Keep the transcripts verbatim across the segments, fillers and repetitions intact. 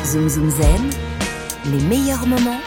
Zoom Zoom Zen, les meilleurs moments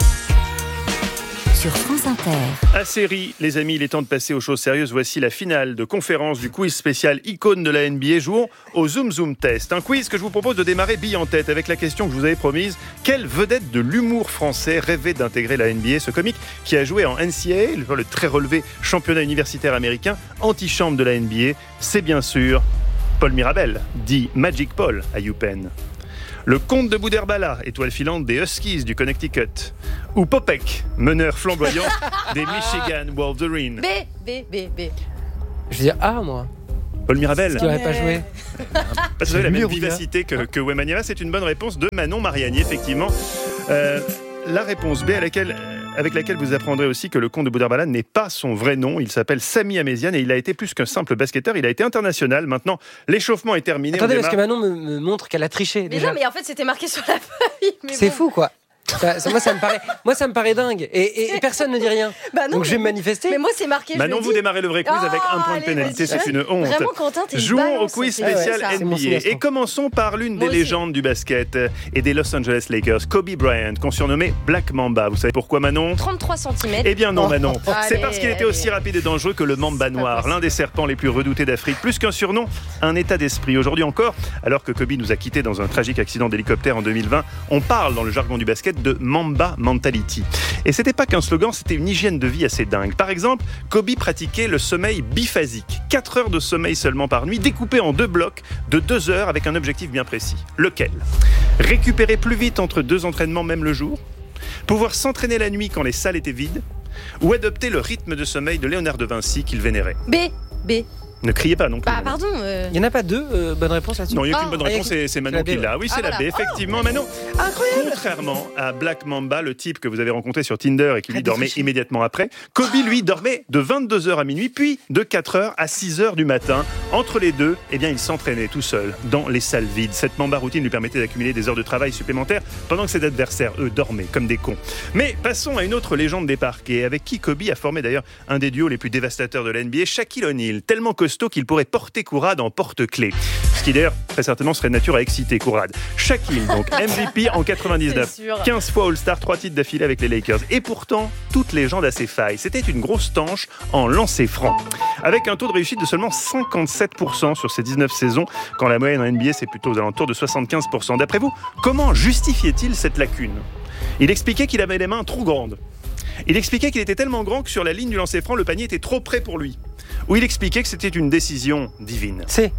sur France Inter. À série, les amis, il est temps de passer aux choses sérieuses. Voici la finale de conférence du quiz spécial icône de la N B A. Jouons au Zoom Zoom Test. Un quiz que je vous propose de démarrer bille en tête avec la question que je vous avais promise. Quelle vedette de l'humour français rêvait d'intégrer la N B A? Ce comique qui a joué en N C A A, le très relevé championnat universitaire américain, antichambre de la N B A, c'est bien sûr Paul Mirabel, dit Magic Paul à UPenn. Le comte de Boudherbala, étoile filante des Huskies du Connecticut. Ou Popek, meneur flamboyant des Michigan Wolverines. B, B, B, B. Je veux dire A, moi. Paul Mirabel. Qui n'aurait pas joué. Parce que la même vivacité que, que Wemaniera, c'est une bonne réponse de Manon Mariani, effectivement. Euh, la réponse B à laquelle... avec laquelle vous apprendrez aussi que le comte de Boudherbala n'est pas son vrai nom. Il s'appelle Sami Améziane et il a été plus qu'un simple basketteur. Il a été international. Maintenant, l'échauffement est terminé. Attendez, démarre... parce que Manon me, me montre qu'elle a triché. Mais déjà. non, mais en fait, c'était marqué sur la feuille. Mais c'est bon. fou, quoi. Ça, ça, moi, ça me paraît, moi, ça me paraît dingue. Et, et, et personne ne dit rien. Bah non, Donc, je vais me mais, manifester. mais moi, c'est marqué. Manon, je vous dis. démarrez le vrai quiz Oh, avec un point de allez, pénalité. vas-y. C'est une honte. Vraiment, Quentin, t'es une Jouons balance. au quiz C'est- spécial ouais, ça. C'est mon N B A. semestre. Et commençons par l'une Moi des aussi. légendes du basket et des Los Angeles Lakers, Kobe Bryant, qu'on surnommait Black Mamba. Vous savez pourquoi, Manon? trente-trois centimètres. Eh bien non, Manon. Oh. C'est Allez, parce qu'il était allez. aussi rapide et dangereux que le Mamba noir, possible. l'un des serpents les plus redoutés d'Afrique. Plus qu'un surnom, un état d'esprit. Aujourd'hui encore, alors que Kobe nous a quittés dans un tragique accident d'hélicoptère en deux mille vingt, on parle dans le jargon du basket de Mamba Mentality. Et c'était pas qu'un slogan, c'était une hygiène de vie assez dingue. Par exemple, Kobe pratiquait le sommeil biphasique. quatre heures de sommeil seulement par nuit, découpé en deux blocs de deux heures avec un objectif bien précis. Lequel? Récupérer plus vite entre deux entraînements même le jour? Pouvoir s'entraîner la nuit quand les salles étaient vides? Ou adopter le rythme de sommeil de Léonard de Vinci qu'il vénérait? B, B. Ne criez pas non plus. Bah, pardon. euh, Il n'y en a pas deux euh, bonnes réponses là-dessus. Non, il n'y a Ah, qu'une bonne ah, réponse, et c'est Manon la B, qui l'a. Oui, c'est Ah, la B, voilà. effectivement. Manon, Incroyable. contrairement à Black Mamba, le type que vous avez rencontré sur Tinder et qui lui Arrête de dormait tricher. immédiatement après, Kobe, lui, dormait de vingt-deux heures à minuit, puis de quatre heures à six heures du matin. Entre les deux, eh bien, il s'entraînait tout seul dans les salles vides. Cette Mamba routine lui permettait d'accumuler des heures de travail supplémentaires pendant que ses adversaires, eux, dormaient comme des cons. Mais passons à une autre légende des parquets, avec qui Kobe a formé d'ailleurs un des duos les plus dévastateurs de la N B A, Shaquille O'Neal, tellement costaud qu'il pourrait porter Kourad en porte-clés. Ce qui d'ailleurs, très certainement, serait de nature à exciter Kourad. Shaquille, donc M V P en quatre-vingt-dix-neuf, C'est sûr. quinze fois All-Star, trois titres d'affilée avec les Lakers. Et pourtant, toute légende a ses failles. C'était une grosse tanche en lancer franc. Avec un taux de réussite de seulement cinquante-sept pour cent sur ses dix-neuf saisons, quand la moyenne en N B A, c'est plutôt aux alentours de soixante-quinze pour cent. D'après vous, comment justifiait-il cette lacune? Il expliquait qu'il avait les mains trop grandes. Il expliquait qu'il était tellement grand que sur la ligne du lancer franc, le panier était trop près pour lui. Ou il expliquait que c'était une décision divine. C'est.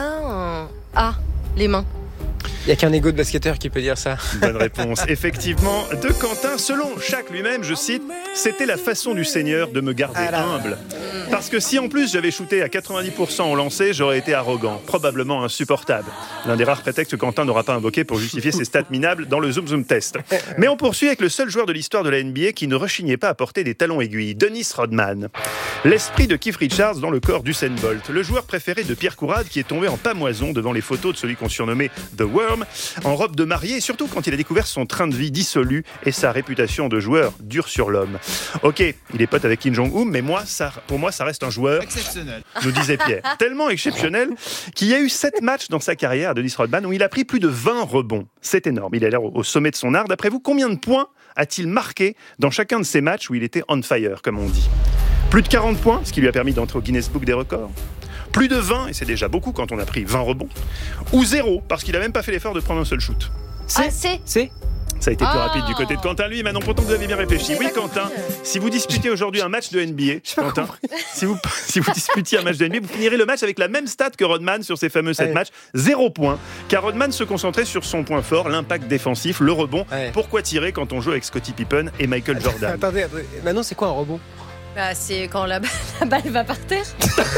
Ah, A, les mains. Il n'y a qu'un égo de basketteur qui peut dire ça. Bonne réponse, effectivement, de Quentin. Selon Shaq lui-même, je cite, « C'était la façon du Seigneur de me garder Ah là. humble. Parce que si en plus j'avais shooté à quatre-vingt-dix pour cent au lancer, j'aurais été arrogant, probablement insupportable. » L'un des rares prétextes que Quentin n'aura pas invoqué pour justifier ses stats minables dans le Zoom Zoom Test. Mais on poursuit avec le seul joueur de l'histoire de la N B A qui ne rechignait pas à porter des talons aiguilles, Dennis Rodman. L'esprit de Keith Richards dans le corps d'Usain Bolt, le joueur préféré de Pierre Kourad qui est tombé en pamoison devant les photos de celui qu'on surnommait The Worm, en robe de mariée, et surtout quand il a découvert son train de vie dissolu et sa réputation de joueur dur sur l'homme. Ok, il est pote avec Kim Jong-un, mais moi, ça, pour moi, ça reste un joueur Exceptionnel. nous disait Pierre. Tellement exceptionnel qu'il y a eu sept matchs dans sa carrière, Dennis Rodman, où il a pris plus de vingt rebonds. C'est énorme. Il a l'air au sommet de son art. D'après vous, combien de points a-t-il marqué dans chacun de ces matchs où il était on fire, comme on dit? Plus de quarante points, ce qui lui a permis d'entrer au Guinness Book des records. Plus de vingt, et c'est déjà beaucoup quand on a pris vingt rebonds. Ou zéro, parce qu'il n'a même pas fait l'effort de prendre un seul shoot. A, C. C'est. Ça a été plus Ah. rapide du côté de Quentin, lui. Maintenant, pourtant, vous avez bien réfléchi. J'ai Oui, pas Quentin, compris. si vous disputez aujourd'hui un match de N B A, Quentin, si vous, si vous disputiez un match de N B A, vous finirez le match avec la même stat que Rodman sur ses fameux sept Ouais. matchs, zéro point. Car Rodman se concentrait sur son point fort, l'impact défensif, le rebond. Ouais. Pourquoi tirer quand on joue avec Scottie Pippen et Michael Jordan? Attendez, attendez. Manon, c'est quoi un rebond? Bah, c'est quand la, balle- la balle va par terre.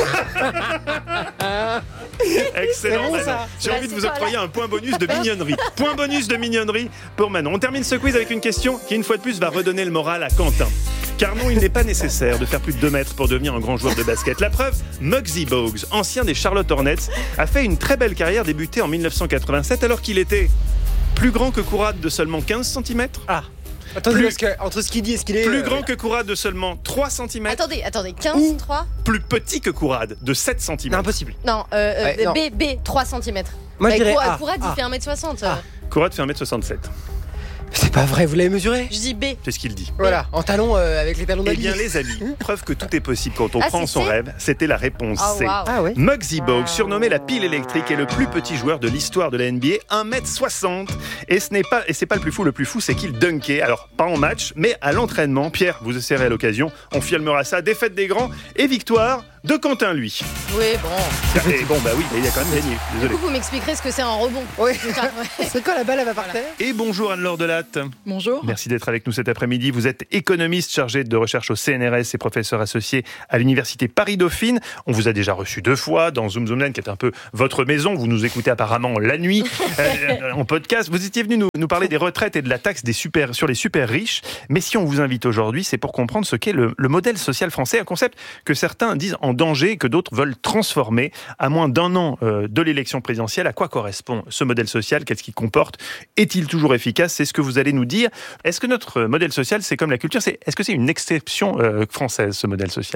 Excellent, C'est bon, Manon. ça. J'ai Bah, envie de c'est vous toi, octroyer là. un point bonus de mignonnerie. Point bonus de mignonnerie pour Manon. On termine ce quiz avec une question qui, une fois de plus, va redonner le moral à Quentin. Car non, il n'est pas nécessaire de faire plus de deux mètres pour devenir un grand joueur de basket. La preuve, Muggsy Bogues, ancien des Charlotte Hornets, a fait une très belle carrière débutée en dix-neuf cent quatre-vingt-sept alors qu'il était plus grand que Kourad de seulement quinze centimètres. Ah. Attendez, Plus- parce que entre ce qu'il dit et ce qu'il est. Plus euh, grand que Kourad de seulement trois centimètres. Attendez, attendez, quinze, Ouh. trois. Plus petit que Kourad de sept Non, centimètres. impossible. Non, euh, euh, Ouais, non. B, B, trois centimètres. Moi, je dirais A. Kourad, il A. fait un mètre soixante. Ah. Conrad fait un mètre soixante-sept. C'est pas vrai, vous l'avez mesuré ? Je dis B. C'est ce qu'il dit. Voilà, en talons euh, avec les talons Eh d'Ali. bien, les amis, preuve que tout est possible quand on Ah, prend c'est son C rêve, c'était la réponse Oh, C. wow. Ah ouais. Muggsy Bogues, surnommé la pile électrique, est le plus petit joueur de l'histoire de la N B A, un mètre soixante. Et ce n'est pas, et c'est pas le plus fou, le plus fou, c'est qu'il dunkait. Alors, pas en match, mais à l'entraînement. Pierre, vous essayerez à l'occasion. On filmera ça. Défaite des grands et victoire de Quentin, lui. Oui, bon. Et bon, bah oui, il a quand même gagné. Du Désolé. coup, vous m'expliquerez ce que c'est un rebond. Oui. Putain, ouais. C'est quand la balle elle va par terre ? Et bonjour Anne-Laure Delatte. Bonjour. Merci d'être avec nous cet après-midi. Vous êtes économiste chargé de recherche au C N R S et professeur associé à l'université Paris-Dauphine. On vous a déjà reçu deux fois dans Zoom Zoom Land, qui est un peu votre maison. Vous nous écoutez apparemment la nuit euh, en podcast. Vous étiez venu nous, nous parler des retraites et de la taxe des super, sur les super riches. Mais si on vous invite aujourd'hui, c'est pour comprendre ce qu'est le, le modèle social français, un concept que certains disent en danger, que d'autres veulent transformer. À moins d'un an euh, de l'élection présidentielle, à quoi correspond ce modèle social ? Qu'est-ce qu'il comporte ? Est-il toujours efficace ? C'est ce que vous allez nous dire. Est-ce que notre modèle social, c'est comme la culture, c'est, est-ce que c'est une exception euh, française, ce modèle social ?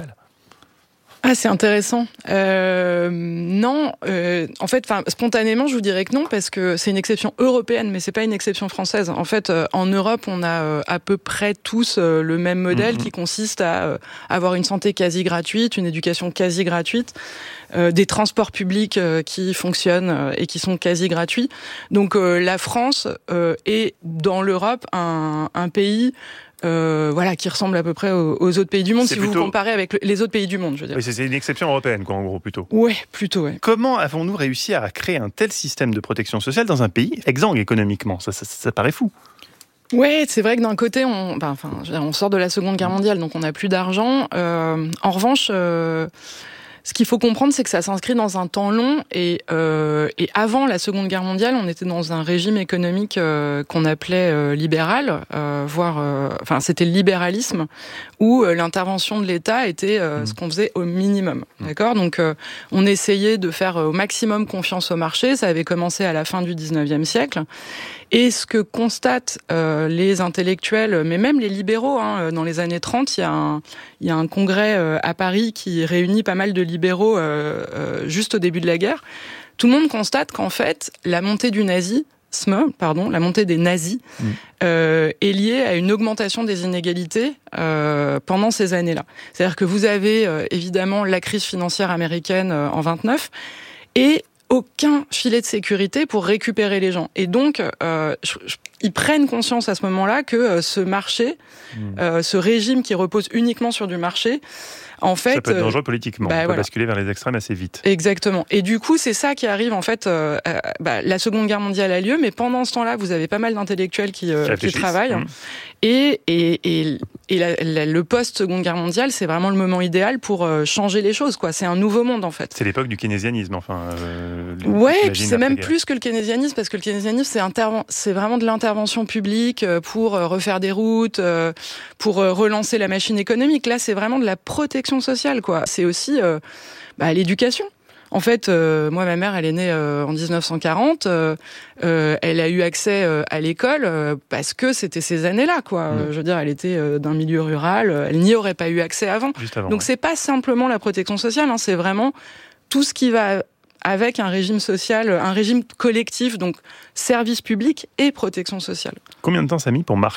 Ah, c'est intéressant. Euh, non, euh, en fait, enfin, spontanément, je vous dirais que non, parce que c'est une exception européenne, mais c'est pas une exception française. En fait, euh, en Europe, on a euh, à peu près tous euh, le même modèle, mmh. qui consiste à euh, avoir une santé quasi gratuite, une éducation quasi gratuite, euh, des transports publics euh, qui fonctionnent euh, et qui sont quasi gratuits. Donc, euh, la France euh, est dans l'Europe un, un pays. Euh, voilà, qui ressemble à peu près aux, aux autres pays du monde, c'est si plutôt... vous vous comparez avec le, les autres pays du monde, je veux dire. Oui, c'est une exception européenne, quoi, en gros, plutôt. Ouais, plutôt, ouais. Comment avons-nous réussi à créer un tel système de protection sociale dans un pays exsangue économiquement ? ça, ça, ça paraît fou. Ouais, c'est vrai que d'un côté, on, ben, enfin, je veux dire, on sort de la Seconde Guerre mondiale, donc on n'a plus d'argent. Euh, en revanche... Euh, Ce qu'il faut comprendre, c'est que ça s'inscrit dans un temps long et, euh, et avant la Seconde Guerre mondiale, on était dans un régime économique euh, qu'on appelait euh, libéral, euh, voire, euh, enfin, c'était le libéralisme où euh, l'intervention de l'État était euh, mmh. ce qu'on faisait au minimum, mmh. d'accord ? Donc, euh, on essayait de faire au maximum confiance au marché. Ça avait commencé à la fin du dix-neuvième siècle. Et ce que constatent euh, les intellectuels, mais même les libéraux, hein, dans les années trente, il y a un, il y a un congrès euh, à Paris qui réunit pas mal de libéraux euh, euh, juste au début de la guerre. Tout le monde constate qu'en fait, la montée du nazisme, pardon, la montée des nazis mmh. euh, est liée à une augmentation des inégalités euh, pendant ces années-là. C'est-à-dire que vous avez euh, évidemment la crise financière américaine euh, en vingt-neuf et aucun filet de sécurité pour récupérer les gens. Et donc, euh, je, je, ils prennent conscience à ce moment-là que euh, ce marché, mmh. euh, ce régime qui repose uniquement sur du marché, en fait, ça peut être dangereux politiquement. Bah, on peut voilà. basculer vers les extrêmes assez vite. Exactement. Et du coup, c'est ça qui arrive en fait. Euh, euh, bah, la Seconde Guerre mondiale a lieu, mais pendant ce temps-là, vous avez pas mal d'intellectuels qui, euh, qui travaillent. Mmh. Et, et, et, et la, la, le post-Seconde Guerre mondiale, c'est vraiment le moment idéal pour euh, changer les choses, quoi. C'est un nouveau monde, en fait. C'est l'époque du keynésianisme, enfin. Euh, ouais, et puis c'est même plus que le keynésianisme, parce que le keynésianisme, c'est, interven- c'est vraiment de l'intervention publique pour euh, refaire des routes, euh, pour euh, relancer la machine économique. Là, c'est vraiment de la protection sociale, quoi. C'est aussi euh, bah, l'éducation. En fait, euh, moi, ma mère, elle est née euh, en dix-neuf cent quarante. Euh, euh, elle a eu accès euh, à l'école euh, parce que c'était ces années-là, quoi. Mmh. Je veux dire, elle était euh, d'un milieu rural. Elle n'y aurait pas eu accès avant. Juste avant. Donc, ouais. c'est pas simplement la protection sociale. Hein, c'est vraiment tout ce qui va avec un régime social, un régime collectif, donc service public et protection sociale. Combien de temps ça a mis pour marcher ?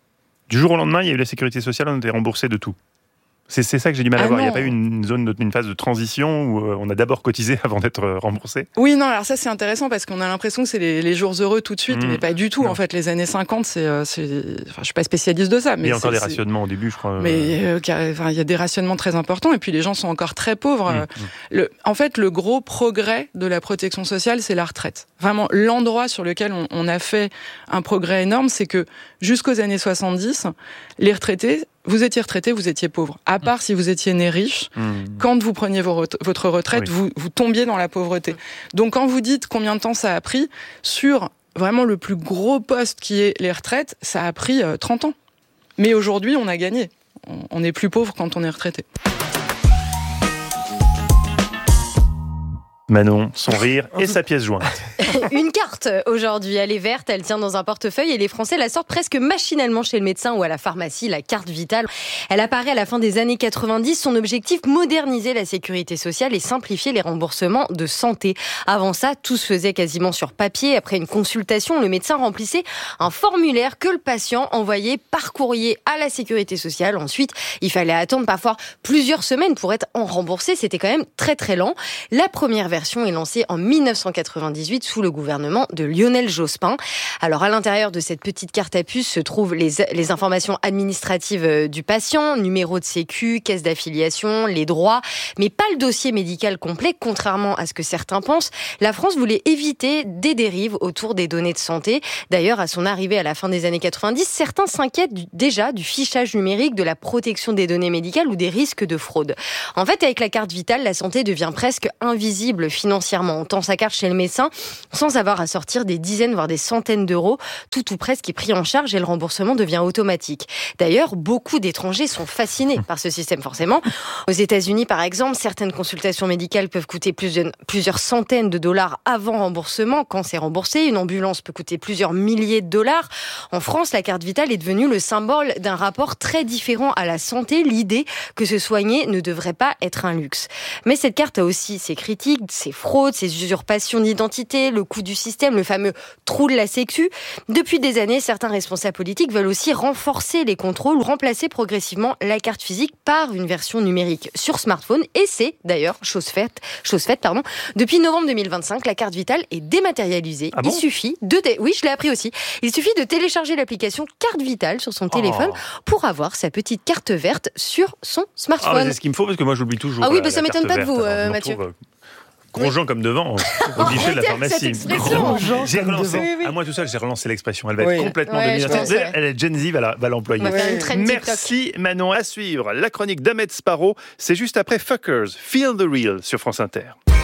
Du jour au lendemain, il y a eu la sécurité sociale, on était remboursé de tout. C'est, c'est ça que j'ai du mal à ah voir. Non. Il n'y a pas eu une zone, une phase de transition où on a d'abord cotisé avant d'être remboursé. Oui, non, alors ça c'est intéressant parce qu'on a l'impression que c'est les, les jours heureux tout de suite, mmh. mais pas du tout. Non. En fait, les années cinquante, c'est, c'est, enfin, je suis pas spécialiste de ça, mais il y a encore c'est, des rationnements au début, je crois. Mais euh, enfin, il y a des rationnements très importants et puis les gens sont encore très pauvres. Mmh. Le, en fait, le gros progrès de la protection sociale, c'est la retraite. Vraiment, l'endroit sur lequel on, on a fait un progrès énorme, c'est que jusqu'aux années soixante-dix, les retraités vous étiez retraité, vous étiez pauvre. À part mmh. si vous étiez né riche, mmh. quand vous preniez vos re- votre retraite, oui. vous, vous tombiez dans la pauvreté. Donc quand vous dites combien de temps ça a pris, sur vraiment le plus gros poste qui est les retraites, ça a pris euh, trente ans. Mais aujourd'hui, on a gagné. On est plus pauvre quand on est retraité. Manon, son rire et sa pièce jointe. Une carte aujourd'hui, elle est verte, elle tient dans un portefeuille et les Français la sortent presque machinalement chez le médecin ou à la pharmacie, la carte vitale. Elle apparaît à la fin des années quatre-vingt-dix. Son objectif, moderniser la sécurité sociale et simplifier les remboursements de santé. Avant ça, tout se faisait quasiment sur papier. Après une consultation, le médecin remplissait un formulaire que le patient envoyait par courrier à la sécurité sociale. Ensuite, il fallait attendre parfois plusieurs semaines pour être en remboursé. C'était quand même très très lent. La première version est lancée en dix-neuf cent quatre-vingt-dix-huit sous le gouvernement de Lionel Jospin. Alors à l'intérieur de cette petite carte à puce se trouvent les, les informations administratives du patient, numéro de sécu, caisse d'affiliation, les droits, mais pas le dossier médical complet, contrairement à ce que certains pensent. La France voulait éviter des dérives autour des données de santé. D'ailleurs, à son arrivée à la fin des années quatre-vingt-dix, certains s'inquiètent du, déjà du fichage numérique, de la protection des données médicales ou des risques de fraude. En fait, avec la carte vitale, la santé devient presque invisible financièrement. On tend sa carte chez le médecin sans avoir à sortir des dizaines, voire des centaines d'euros. Tout ou presque est pris en charge et le remboursement devient automatique. D'ailleurs, beaucoup d'étrangers sont fascinés par ce système, forcément. Aux États-Unis, par exemple, certaines consultations médicales peuvent coûter plusieurs, plusieurs centaines de dollars avant remboursement. Quand c'est remboursé, une ambulance peut coûter plusieurs milliers de dollars. En France, la carte vitale est devenue le symbole d'un rapport très différent à la santé, l'idée que se soigner ne devrait pas être un luxe. Mais cette carte a aussi ses critiques, ses fraudes, ses usurpations d'identité, le coût du système, le fameux trou de la sécu. Depuis des années, certains responsables politiques veulent aussi renforcer les contrôles ou remplacer progressivement la carte physique par une version numérique sur smartphone. Et c'est d'ailleurs chose faite, chose faite, pardon. Depuis novembre deux mille vingt-cinq, la carte vitale est dématérialisée. Ah bon ? Il suffit de, dé... oui, je l'ai appris aussi. Il suffit de télécharger l'application Carte Vitale sur son téléphone Oh. pour avoir sa petite carte verte sur son Ah, smartphone. bah, c'est ce qu'il me faut parce que moi j'oublie toujours. Ah oui, la- bah, la ça m'étonne carte pas de vous, verte, alors euh, je me Mathieu. retrouve, euh, Grongeant comme devant, au guichet de la Arrêtez avec pharmacie. cette expression. Grongeant J'ai comme relancé, devant. Oui, oui. à moi tout seul, j'ai relancé l'expression. Elle va Oui. être complètement Ouais, dominante. je pense, ouais. Elle est Gen Z, va la- va l'employer. On va faire une trend TikTok. Merci Manon. À suivre la chronique d'Ahmed Sparrow. C'est juste après Fuckers, Feel the Real sur France Inter.